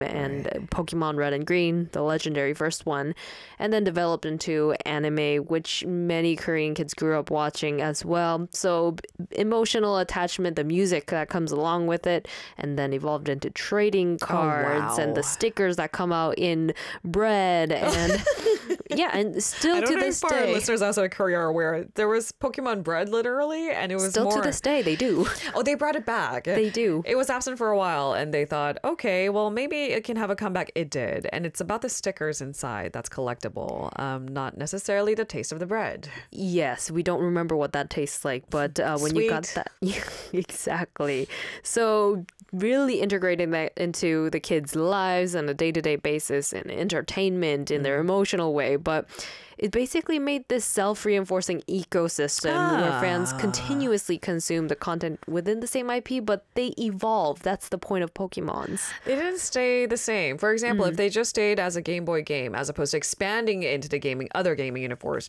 and Pokemon Red and Green, the legendary first one, and then developed into anime, which many Korean kids grew up watching as well. So emotional attachment, the music that comes along with it, and then evolved into trading cards and the stickers that come out in bread and yeah, and still to this our day. listeners outside of Korea are aware there was Pokemon bread literally, and it was Still to this day, they do. Oh, they brought it back. They do. It was absent for a while, and they thought, okay, well, maybe it can have a comeback. It did. And it's about the stickers inside that's collectible, not necessarily the taste of the bread. Yes, we don't remember what that tastes like, but when you got Sweet. that, exactly. So really integrating that into the kids' lives on a day-to-day basis and entertainment in their emotional way, but it basically made this self-reinforcing ecosystem where fans continuously consume the content within the same IP, but they evolve. That's the point of Pokemons. They didn't stay the same. For example, if they just stayed as a Game Boy game, as opposed to expanding into the other gaming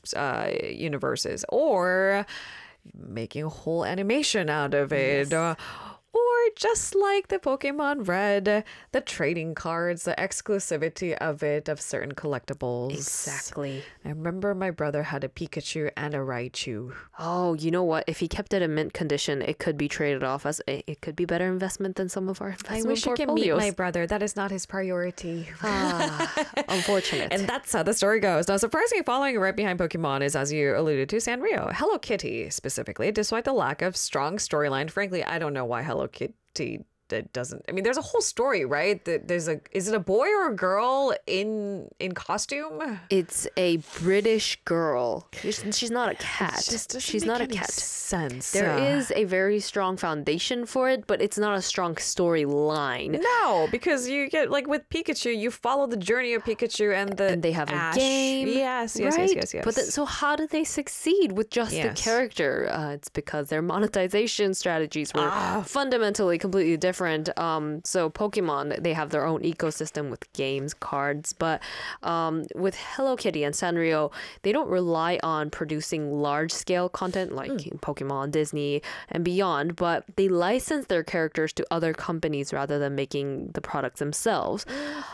universes, or making a whole animation out of it, or just like the Pokemon Red, the trading cards, the exclusivity of it, of certain collectibles. Exactly. I remember my brother had a Pikachu and a Raichu. Oh, you know what? If he kept it in mint condition, it could be traded off as it could be better investment than some of our investment I wish you could meet portfolios. my brother. That is not his priority. Unfortunate. And that's how the story goes. Now, surprisingly, following right behind Pokemon is, as you alluded to, Sanrio. Hello Kitty, specifically, despite the lack of strong storyline. Frankly, I don't know why Hello Kitty that doesn't. I mean, there's a whole story, right? Is it a boy or a girl in costume? It's a British girl. She's not a cat. She's not a cat. Sense. There is a very strong foundation for it, but it's not a strong storyline. No, because you get, like with Pikachu, you follow the journey of Pikachu and they have Ash. a game. Yes. But so how did they succeed with just the character? It's because their monetization strategies were fundamentally completely different. So Pokemon, they have their own ecosystem with games, cards, but with Hello Kitty and Sanrio, they don't rely on producing large-scale content like Pokemon, Disney, and beyond, but they license their characters to other companies rather than making the products themselves.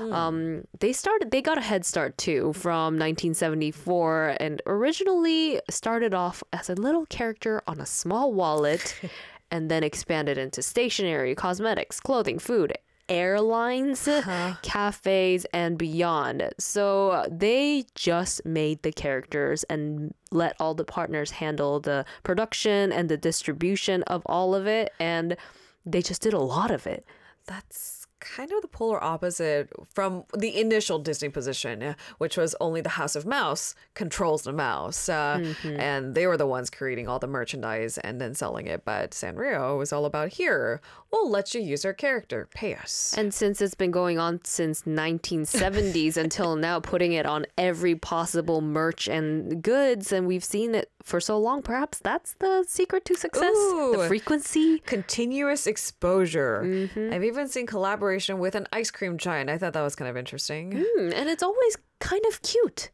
They got a head start too from 1974 and originally started off as a little character on a small wallet and then expanded into stationery, cosmetics, clothing, food, airlines, cafes, and beyond. So they just made the characters and let all the partners handle the production and the distribution of all of it. And they just did a lot of it. That's kind of the polar opposite from the initial Disney position, which was only the House of Mouse controls the mouse. And they were the ones creating all the merchandise and then selling it. But Sanrio was all about, here, we'll let you use our character, pay us. And since it's been going on since 1970s until now, putting it on every possible merch and goods, and we've seen it for so long, perhaps that's the secret to success. The frequency. Continuous exposure. I've even seen collaboration with an ice cream giant. I thought that was kind of interesting. And it's always kind of cute.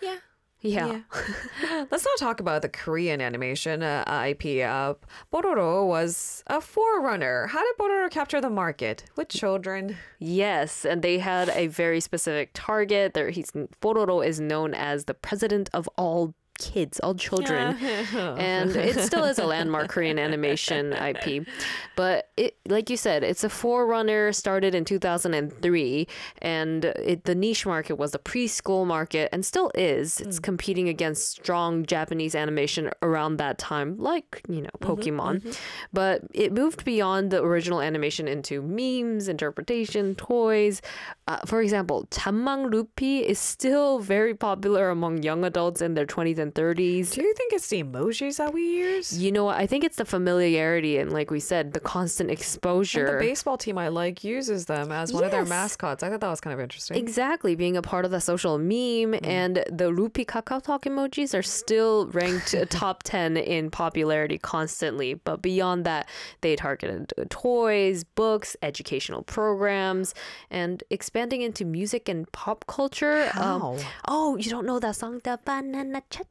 Yeah. Let's not talk about the Korean animation IP. Pororo was a forerunner. How did Pororo capture the market? With children? Yes, and they had a very specific target. Pororo is known as the president of all kids, all children. And it still is a landmark Korean animation IP. But it, like you said, it's a forerunner, started in 2003, and the niche market was the preschool market and still is. It's competing against strong Japanese animation around that time, like, Pokemon. But it moved beyond the original animation into memes, interpretation, toys. For example, Jammang Lupi is still very popular among young adults in their 20s and 30s. Do you think it's the emojis that we use? You know what? I think it's the familiarity and, like we said, the constant exposure. And the baseball team I like uses them as one of their mascots. I thought that was kind of interesting. Exactly, being a part of the social meme. And the Lupi Kakao Talk emojis are still ranked top 10 in popularity constantly. But beyond that, they targeted toys, books, educational programs, and expanding into music and pop culture. How? You don't know that song, The Banana Cha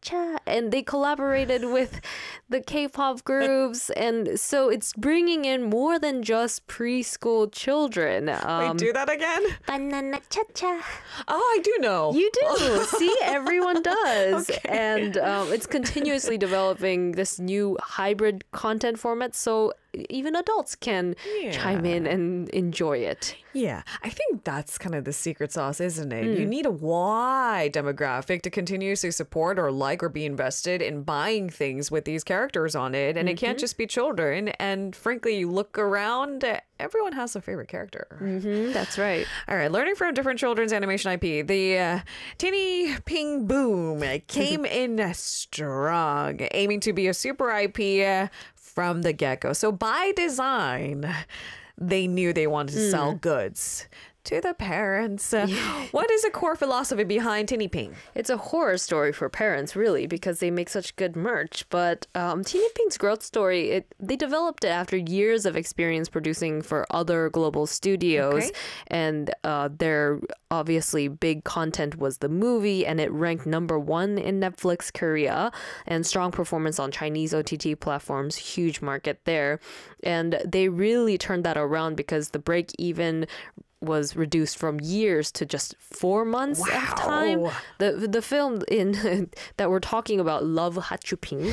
cha, and they collaborated with the K-pop groups, and so it's bringing in more than just preschool children. Wait, do that again? Banana cha cha. Oh, I do know. You do. See, everyone does. Okay. And it's continuously developing this new hybrid content format, so even adults can chime in and enjoy it. Yeah, I think that's kind of the secret sauce, isn't it? You need a wide demographic to continuously support or like or be invested in buying things with these characters on it. And it can't just be children. And frankly, you look around, everyone has a favorite character. That's right. All right, learning from different children's animation IP. The Tinny Ping Boom came in strong, aiming to be a super IP from the get-go. So by design, they knew they wanted to sell goods to the parents. What is the core philosophy behind Tinny Ping? It's a horror story for parents, really, because they make such good merch. But Tinny Ping's growth story, they developed it after years of experience producing for other global studios. And their obviously big content was the movie, and it ranked #1 in Netflix Korea, and strong performance on Chinese OTT platforms, huge market there. And they really turned that around because the break even was reduced from years to just 4 months of time. The film in that we're talking about, Love Hachuping,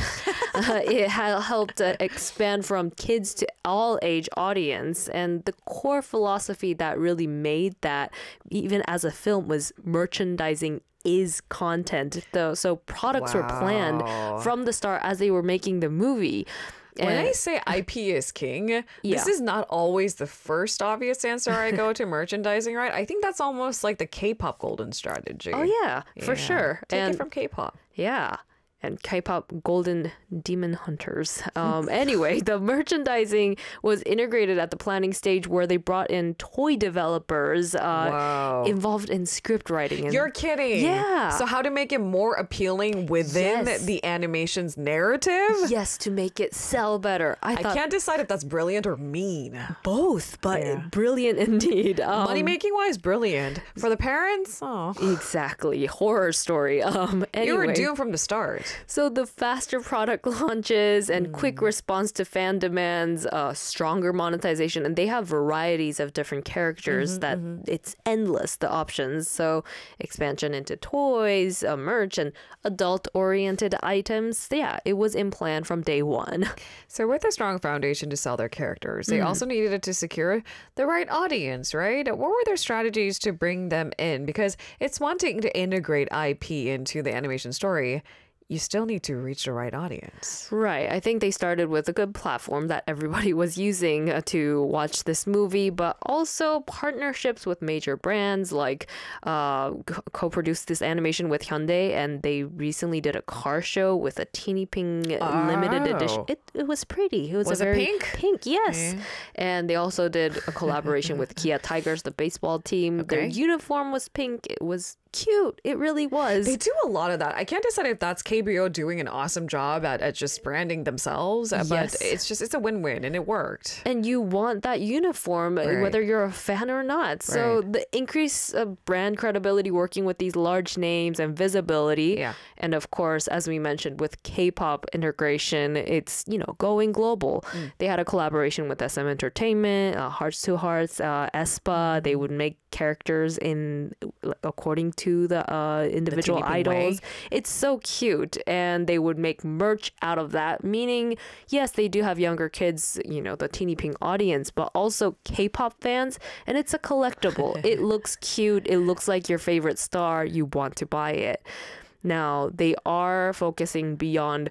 it helped expand from kids to all age audience, and the core philosophy that really made that, even as a film, was merchandising is content. So products were planned from the start as they were making the movie. When I say IP is king, this is not always the first obvious answer I go to merchandising, right? I think that's almost like the K-pop golden strategy. Oh, yeah, for sure. Take it from K-pop. Yeah. And K-pop golden demon hunters. Anyway, the merchandising was integrated at the planning stage, where they brought in toy developers involved in script writing. You're kidding. Yeah. So how to make it more appealing within the animation's narrative? Yes, to make it sell better. I can't decide if that's brilliant or mean. Both, but brilliant indeed. Money-making wise, brilliant. For the parents, exactly. Horror story. Anyway. You were doomed from the start. So the faster product launches and quick response to fan demands, stronger monetization, and they have varieties of different characters that it's endless, the options. So expansion into toys, merch, and adult-oriented items. Yeah, it was in plan from day one. So with a strong foundation to sell their characters, they also needed to secure the right audience, right? What were their strategies to bring them in? Because it's one thing to integrate IP into the animation story. You still need to reach the right audience. Right. I think they started with a good platform that everybody was using to watch this movie, but also partnerships with major brands, like co-produced this animation with Hyundai, and they recently did a car show with a Tinny Ping limited edition. It was pretty. It was a very pink, yes. And they also did a collaboration with Kia Tigers, the baseball team. Their uniform was pink. It was cute. It really was. They do a lot of that. I can't decide if that's KBO doing an awesome job at just branding themselves, but it's a win-win, and it worked. And you want that uniform, whether you're a fan or not. So the increase of brand credibility working with these large names and visibility. And of course, as we mentioned, with K-pop integration, it's, going global. They had a collaboration with SM Entertainment, Hearts to Hearts, aespa. They would make characters according to the individual idols. It's so cute, and they would make merch out of that, meaning yes, they do have younger kids, the Tinny Ping audience, but also K-pop fans, and it's a collectible. It looks cute, it looks like your favorite star, you want to buy it. Now, they are focusing beyond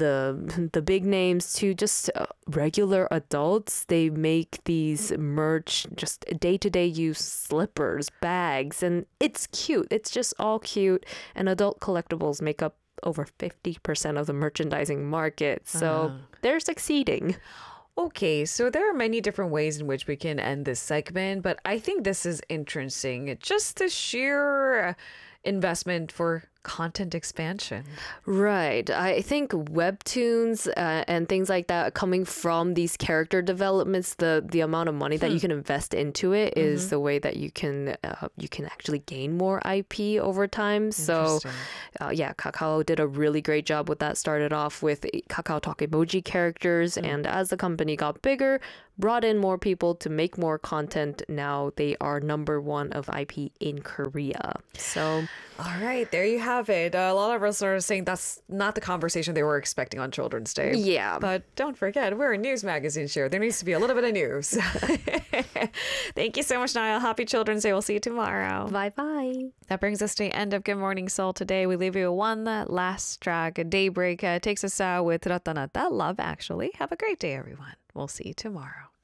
the big names to just regular adults. They make these merch, just day-to-day use slippers, bags, and it's cute. It's just all cute. And adult collectibles make up over 50% of the merchandising market. So they're succeeding. Okay, so there are many different ways in which we can end this segment, but I think this is interesting. Just the sheer investment for content expansion. Right. I think webtoons and things like that coming from these character developments, the amount of money that you can invest into it is the way that you can actually gain more IP over time. So yeah, Kakao did a really great job with that. Started off with Kakao Talk emoji characters, and as the company got bigger, brought in more people to make more content. Now they are #1 of IP in Korea. So, all right, there you have it. A lot of us are saying that's not the conversation they were expecting on Children's Day. Yeah. But don't forget, we're a news magazine show. There needs to be a little bit of news. Thank you so much, Niall. Happy Children's Day. We'll see you tomorrow. Bye-bye. That brings us to the end of Good Morning Seoul today. We leave you with one last track. Daybreak takes us out with Ratanata, Love Actually. Have a great day, everyone. We'll see you tomorrow.